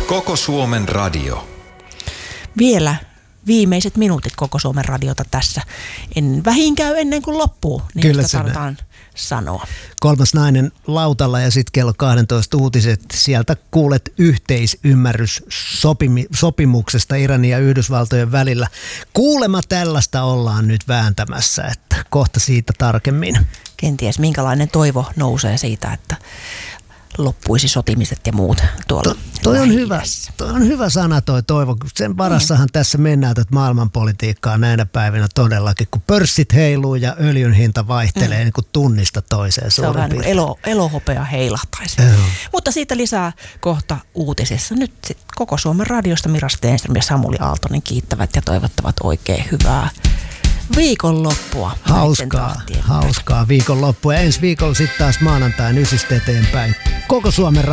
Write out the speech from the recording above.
Koko Suomen radio. Vielä viimeiset minuutit Koko Suomen radiota tässä. En vähin käy ennen kuin loppuu, niin kyllä sitä saadaan sanoa. Kolmas nainen lautalla ja sitten kello 12 uutiset. Sieltä kuulet yhteisymmärrys sopimuksesta Iranin ja Yhdysvaltojen välillä. Kuulemma tällaista ollaan nyt vääntämässä, että kohta siitä tarkemmin. Kenties minkälainen toivo nousee siitä, että loppuisi sotimiset ja muut tuolla. Toi on hyvä sana toi toivo. Sen varassahan tässä mennään tätä maailmanpolitiikkaa näinä päivinä todellakin, kun pörssit heiluu ja öljyn hinta vaihtelee niin kuin tunnista toiseen. Se on vähän niin kuin elohopea heilahtaisi. Mutta siitä lisää kohta uutisissa. Nyt Koko Suomen radiosta Mira Stenström ja Samuli Aaltonen kiittävät ja toivottavat oikein hyvää viikonloppua. Hauskaa viikonloppua. Ensi viikolla sitten taas maanantain 9 eteenpäin. Koko Suomen